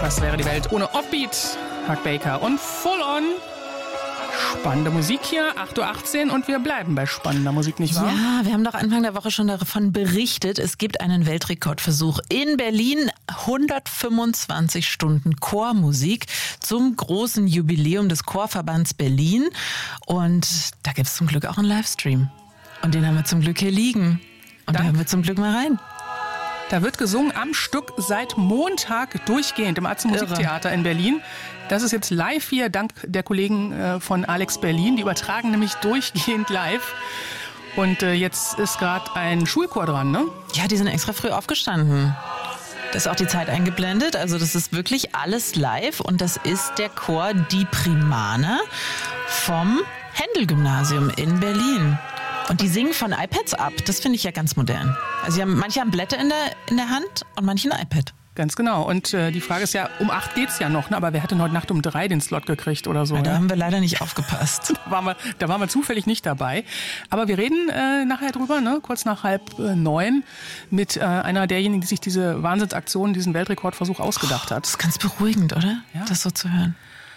Was wäre die Welt ohne Offbeat? Mark Baker und Full On. Spannende Musik hier, 8.18 Uhr und wir bleiben bei spannender Musik, nicht wahr? Ja, wir haben doch Anfang der Woche schon davon berichtet, es gibt einen Weltrekordversuch in Berlin, 125 Stunden Chormusik zum großen Jubiläum des Chorverbands Berlin und da gibt es zum Glück auch einen Livestream und den haben wir zum Glück hier liegen und da hören wir zum Glück mal rein. Da wird gesungen am Stück seit Montag durchgehend im Atze Musiktheater in Berlin. Das ist jetzt live hier, dank der Kollegen von Alex Berlin. Die übertragen nämlich durchgehend live. Und jetzt ist gerade ein Schulchor dran, ne? Ja, die sind extra früh aufgestanden. Da ist auch die Zeit eingeblendet. Also das ist wirklich alles live. Und das ist der Chor Die Primaner vom Händel-Gymnasium in Berlin. Und die singen von iPads ab. Das finde ich ja ganz modern. Also manche haben Blätter in der Hand und manche ein iPad. Ganz genau. Und die Frage ist ja, um 8 geht's ja noch, ne? Aber wer hat denn heute Nacht um 3 den Slot gekriegt oder so? Da haben wir leider nicht aufgepasst. Da waren wir zufällig nicht dabei. Aber wir reden nachher drüber, ne? Kurz nach 8:30, mit einer derjenigen, die sich diese Wahnsinnsaktion, diesen Weltrekordversuch ausgedacht hat. Das ist ganz beruhigend, oder? Ja. Das so zu hören.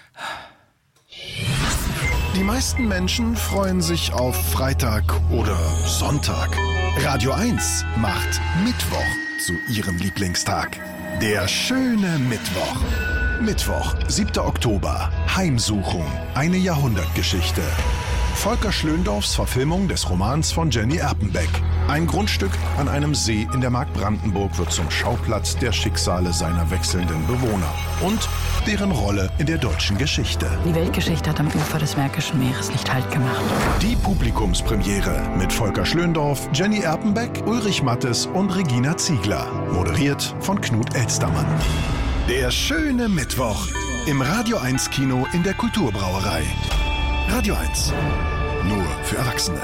Die meisten Menschen freuen sich auf Freitag oder Sonntag. Radio 1 macht Mittwoch zu ihrem Lieblingstag. Der schöne Mittwoch. Mittwoch, 7. Oktober. Heimsuchung. Eine Jahrhundertgeschichte. Volker Schlöndorffs Verfilmung des Romans von Jenny Erpenbeck. Ein Grundstück an einem See in der Mark Brandenburg wird zum Schauplatz der Schicksale seiner wechselnden Bewohner und deren Rolle in der deutschen Geschichte. Die Weltgeschichte hat am Ufer des Märkischen Meeres nicht Halt gemacht. Die Publikumspremiere mit Volker Schlöndorff, Jenny Erpenbeck, Ulrich Mattes und Regina Ziegler. Moderiert von Knut Elstermann. Der schöne Mittwoch im Radio 1 Kino in der Kulturbrauerei. Radio 1. Nur für Erwachsene.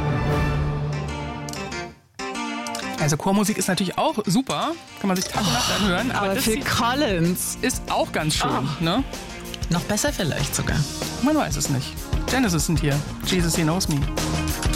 Also Chormusik ist natürlich auch super. Kann man sich Tag und Nacht anhören. Aber das Phil Collins ist auch ganz schön. Ne? Noch besser vielleicht sogar. Man weiß es nicht. Genesis sind hier. Jesus, He Knows Me.